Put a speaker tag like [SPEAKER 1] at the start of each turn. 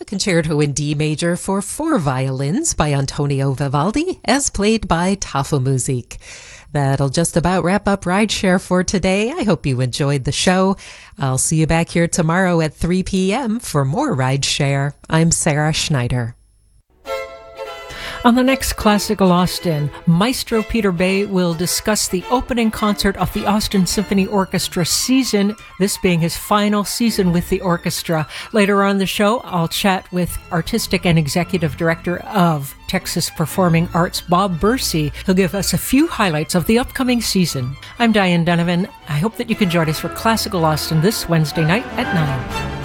[SPEAKER 1] Concerto in D major for 4 violins by Antonio Vivaldi, as played by Tafelmusik. That'll just about wrap up Rideshare for today. I hope you enjoyed the show. I'll see you back here tomorrow at 3 p.m. for more Rideshare. I'm Sarah Schneider.
[SPEAKER 2] On the next Classical Austin, Maestro Peter Bay will discuss the opening concert of the Austin Symphony Orchestra season, this being his final season with the orchestra. Later on the show, I'll chat with Artistic and Executive Director of Texas Performing Arts, Bob Bursey, who'll give us a few highlights of the upcoming season. I'm Diane Donovan. I hope that you can join us for Classical Austin this Wednesday night at 9.